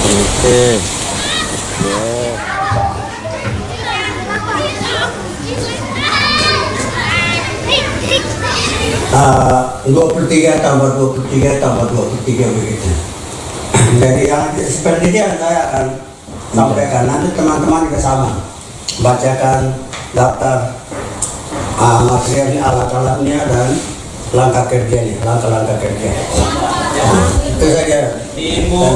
Oke. Ya. 23 tambah 23 tambah 23 begitu. Jadi yang seperti ini yang saya akan sampaikan. Nanti teman-teman juga sama. Bacakan daftar materialnya, alat-alatnya dan langkah kerjanya, langkah-langkah kerja. Itu saja.